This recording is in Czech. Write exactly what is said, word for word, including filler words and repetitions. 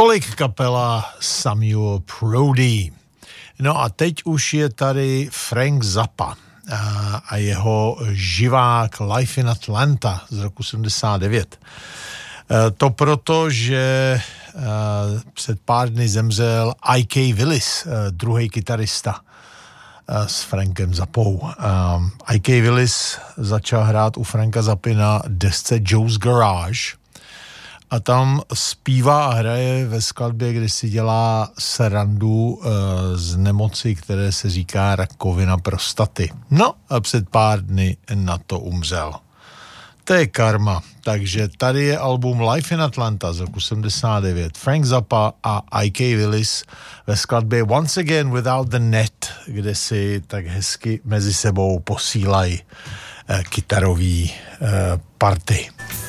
Tolik kapela Samuel Prody. No a teď už je tady Frank Zappa a jeho živák Life in Atlanta z roku sedmdesát devět. To proto, že před pár dny zemřel I K Willis, druhý kytarista s Frankem Zappou. I K Willis začal hrát u Franka Zappy na desce Joe's Garage a tam zpívá a hraje ve skladbě, kde si dělá srandu z nemoci, které se říká rakovina prostaty. No a před pár dny na to umřel. To je karma. Takže tady je album Life in Atlanta z roku sedmdesát devět. Frank Zappa a I K Willis ve skladbě Once Again Without the Net, kde si tak hezky mezi sebou posílají eh, kytarový eh, party.